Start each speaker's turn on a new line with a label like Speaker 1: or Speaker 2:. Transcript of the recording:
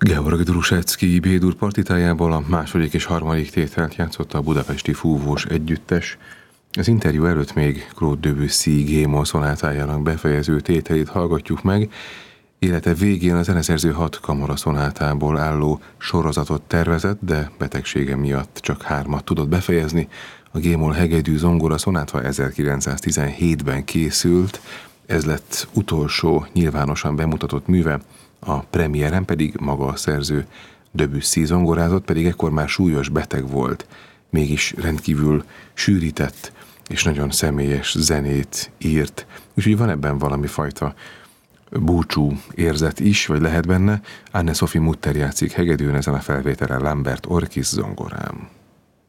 Speaker 1: Georg Drusecki B-dur partitájából a második és harmadik tételt játszotta a budapesti fúvós együttes. Az interjú előtt még Claude Debussy G-moll szonátájának befejező tételét hallgatjuk meg, élete végén a zeneszerző 6 kamara szonátából álló sorozatot tervezett, de betegsége miatt csak 3-at tudott befejezni. A G-moll hegedű zongora szonáta 1917-ben készült, ez lett utolsó nyilvánosan bemutatott műve, a premiéren pedig maga a szerző Debussy zongorázott, pedig ekkor már súlyos beteg volt, mégis rendkívül sűrített és nagyon személyes zenét írt. Úgyhogy van ebben valami fajta búcsú érzet is, vagy lehet benne. Anne-Sophie Mutter játszik hegedűn ezen a felvételen, Lambert Orkis zongorán.